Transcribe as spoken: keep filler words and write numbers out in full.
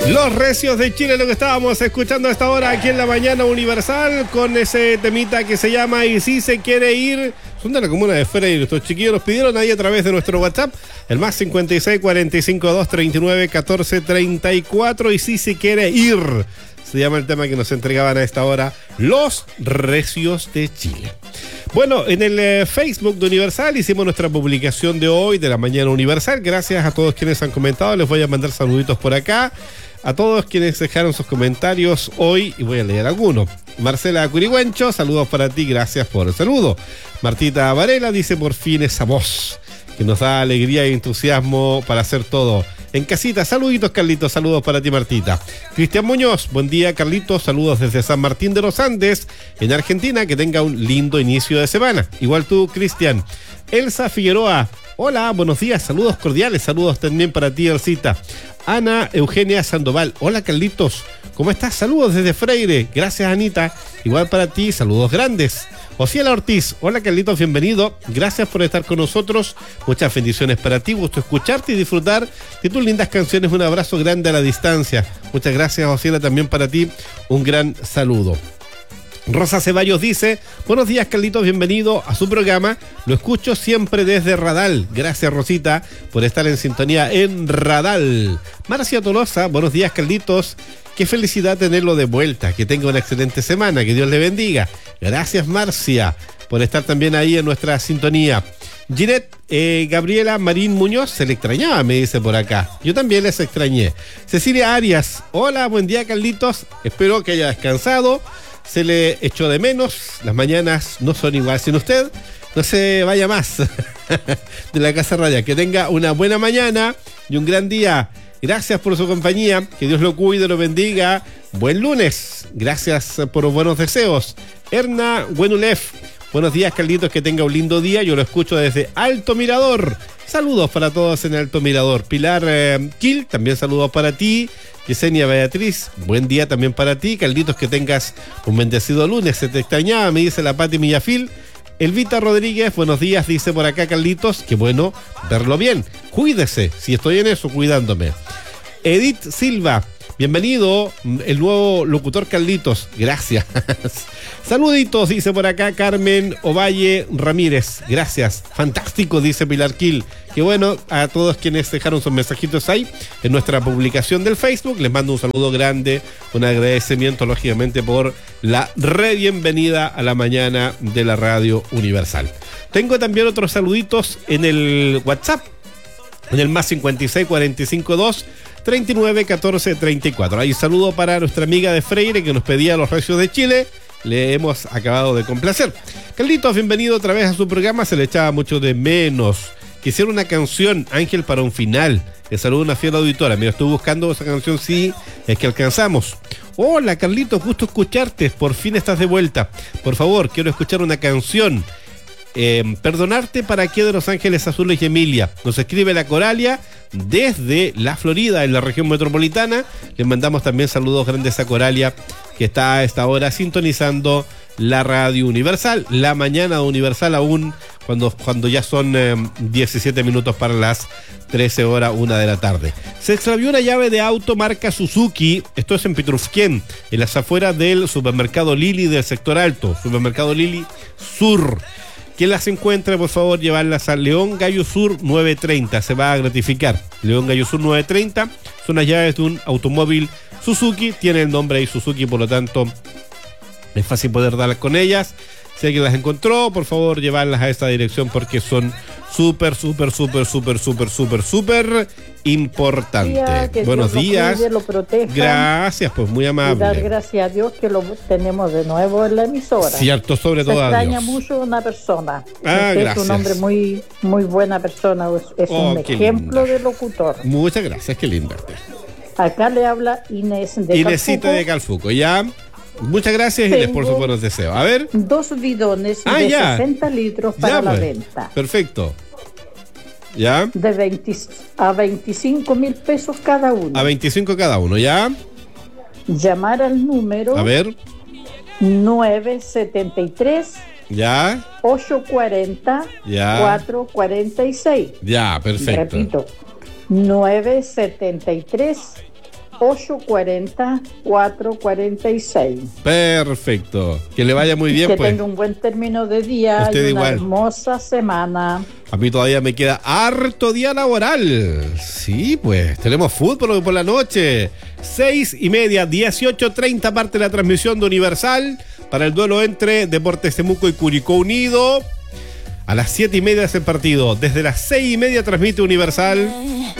Los Recios de Chile, lo que estábamos escuchando a esta hora aquí en la Mañana Universal, con ese temita que se llama Y si se quiere ir. Son de la comuna de Freire. Estos chiquillos los pidieron ahí a través de nuestro WhatsApp, el más cincuenta y seis, cuarenta y cinco, dos, treinta y nueve, catorce, treinta y cuatro. Y si se quiere ir, se llama el tema que nos entregaban a esta hora Los Recios de Chile. Bueno, en el eh, Facebook de Universal hicimos nuestra publicación de hoy, de la Mañana Universal. Gracias a todos quienes han comentado. Les voy a mandar saluditos por acá. A todos quienes dejaron sus comentarios hoy, y voy a leer algunos. Marcela Curigüencho, saludos para ti, gracias por el saludo. Martita Varela dice: por fin esa voz que nos da alegría y entusiasmo para hacer todo en casita. Saluditos, Carlitos, saludos para ti, Martita. Cristian Muñoz, buen día, Carlitos, saludos desde San Martín de los Andes, en Argentina, que tenga un lindo inicio de semana. Igual tú, Cristian. Elsa Figueroa, hola, buenos días, saludos cordiales, saludos también para ti, Elsita. Ana Eugenia Sandoval, hola, Carlitos, ¿cómo estás? Saludos desde Freire, gracias, Anita, igual para ti, saludos grandes. Ociela Ortiz, hola, Carlitos, bienvenido, gracias por estar con nosotros, muchas bendiciones para ti, gusto escucharte y disfrutar de tus lindas canciones, un abrazo grande a la distancia. Muchas gracias, Ociela, también para ti, un gran saludo. Rosa Ceballos dice: buenos días, Carlitos, bienvenido a su programa, lo escucho siempre desde Radal. Gracias, Rosita, por estar en sintonía en Radal. Marcia Tolosa, buenos días, Carlitos, qué felicidad tenerlo de vuelta, que tenga una excelente semana, que Dios le bendiga. Gracias, Marcia, por estar también ahí en nuestra sintonía. Ginette eh, Gabriela Marín Muñoz, se le extrañaba, me dice por acá. Yo también les extrañé. Cecilia Arias, hola, buen día, Carlitos, espero que haya descansado. Se le echó de menos, las mañanas no son igual sin usted, no se vaya más de la Casa Raya, que tenga una buena mañana y un gran día. Gracias por su compañía, que Dios lo cuide, lo bendiga. Buen lunes, gracias por los buenos deseos. Erna Wenulef, buenos días, Carlitos, que tenga un lindo día, yo lo escucho desde Alto Mirador. Saludos para todos en Alto Mirador. Pilar eh, Gil, también saludos para ti. Yesenia Beatriz, buen día también para ti. Carlitos, que tengas un bendecido lunes, se te extrañaba, me dice la Pati Millafil. Elvita Rodríguez, buenos días, dice por acá, Carlitos, qué bueno verlo bien. Cuídese, si estoy en eso, cuidándome. Edith Silva, bienvenido, el nuevo locutor Carlitos, gracias. Saluditos, dice por acá Carmen Ovalle Ramírez, gracias. Fantástico, dice Pilar Gil. Qué bueno, a todos quienes dejaron sus mensajitos ahí en nuestra publicación del Facebook, les mando un saludo grande, un agradecimiento lógicamente por la re bienvenida a la mañana de la Radio Universal. Tengo también otros saluditos en el WhatsApp, en el más cincuenta y seis, cuarenta y cinco, dos, treinta y nueve, catorce, treinta y cuatro. Hay un saludo para nuestra amiga de Freire que nos pedía Los Recios de Chile. Le hemos acabado de complacer. Carlitos, bienvenido otra vez a su programa, se le echaba mucho de menos. Quisiera una canción, Ángel para un final. Le saludo a una fiel auditora. Mira, estuve buscando esa canción, sí, es que alcanzamos. Hola, Carlitos, gusto escucharte. Por fin estás de vuelta. Por favor, quiero escuchar una canción. Eh, Perdonarte para qué de Los Ángeles Azules y Emilia. Nos escribe la Coralia desde la Florida, en la región metropolitana. Les mandamos también saludos grandes a Coralia, que está a esta hora sintonizando la Radio Universal, la mañana Universal aún, cuando, cuando ya son eh, diecisiete minutos para las trece horas, una de la tarde. Se extravió una llave de auto marca Suzuki, esto es en Pitrufquén, en las afueras del supermercado Lili del sector alto, supermercado Lili Sur. Quien las encuentre, por favor, llevarlas a León Gallo Sur nueve treinta, se va a gratificar. León Gallo Sur nueve treinta, son las llaves de un automóvil Suzuki, tiene el nombre ahí Suzuki, por lo tanto es fácil poder darlas con ellas. Si alguien las encontró, por favor, llevarlas a esta dirección porque son súper, súper, súper, súper, súper, súper, súper importantes. Buenos días. Lo proteja. Gracias, pues muy amable. Y dar gracias a Dios que lo tenemos de nuevo en la emisora. Cierto, sobre todo Se a extraña Dios. mucho una persona. Ah, Usted gracias. es un hombre muy, muy buena persona. Es, es Oh, un ejemplo linda. de locutor. Muchas gracias, qué linda. Acá le habla Inés de Inesita Calfuco. de Calfuco, ya. Muchas gracias y les por sus buenos deseos. A ver. Dos bidones Ah, de ya. sesenta litros para Ya, la pues. venta. Perfecto. ¿Ya? De veinte a veinticinco mil pesos cada uno. A veinticinco cada uno, ¿ya? Llamar al número A ver. nueve setenta y tres, ¿Ya? ocho cuarenta, Ya. cuatro cuarenta y seis. Ya, perfecto. Repito, nueve setenta y tres, ocho cuarenta, cuatro cuarenta y seis. Perfecto. Que le vaya muy bien, que pues. tenga un buen término de día Usted y una igual. hermosa semana. A mí todavía me queda harto día laboral. Sí, pues, tenemos fútbol por la noche. Seis y media, dieciocho treinta parte la transmisión de Universal para el duelo entre Deportes Temuco y Curicó Unido. A las siete y media es el partido. Desde las seis y media transmite Universal.